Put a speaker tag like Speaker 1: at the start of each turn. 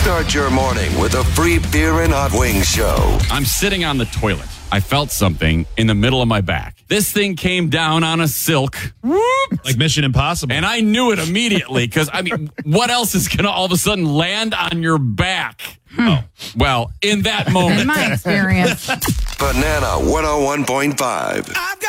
Speaker 1: Start your morning with a free beer and hot wings show.
Speaker 2: I'm sitting on the toilet. I felt something in the middle of my back. This thing came down on a silk. Whoop.
Speaker 3: Like Mission Impossible.
Speaker 2: And I knew it immediately because, what else is going to all of a sudden land on your back? Oh, well, in that moment.
Speaker 4: In my experience.
Speaker 1: Banana 101.5.